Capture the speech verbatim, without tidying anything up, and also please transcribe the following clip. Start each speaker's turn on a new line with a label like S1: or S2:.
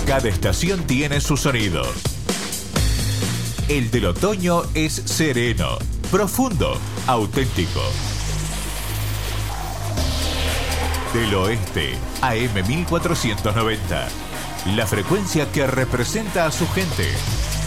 S1: Cada estación tiene su sonido. El del otoño es sereno, profundo, auténtico. Del Oeste, A M mil cuatrocientos noventa. La frecuencia que representa a su gente.